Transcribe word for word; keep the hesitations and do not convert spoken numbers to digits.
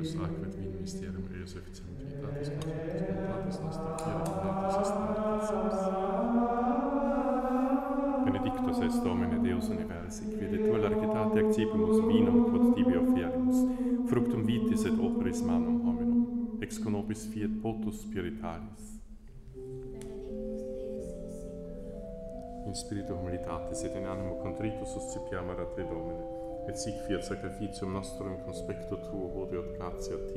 Deus, ac et vin mysterium eius efficiam Trinitatis Consuetus Bonitatis nostra, Kyrie Donatus est Donatus. Benedictus est Domine Deus Universi, qui de tua largitate accipimus vinum quod tibi offerimus, fructum vitis et operis manum hominum, ex conobis fiat potus spiritualis. In spiritu humilitatis et in animo contritus suscipiamur a te, Domine, et sic fiat sacrificium nostrum in conspectu tuo, hodie et gratia